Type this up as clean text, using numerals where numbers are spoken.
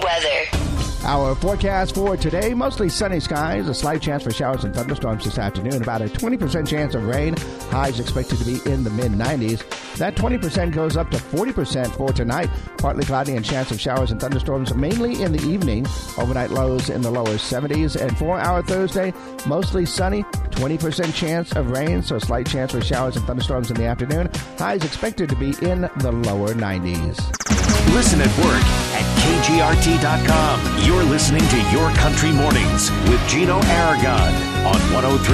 weather. Our forecast for today, mostly sunny skies, a slight chance for showers and thunderstorms this afternoon, about a 20% chance of rain, highs expected to be in the mid-90s. That 20% goes up to 40% for tonight, partly cloudy and chance of showers and thunderstorms mainly in the evening, overnight lows in the lower 70s. And for our Thursday, mostly sunny, 20% chance of rain, so a slight chance for showers and thunderstorms in the afternoon, highs expected to be in the lower 90s. Listen at work at KGRT.com. You're listening to Your Country Mornings with Gino Aragon on 103.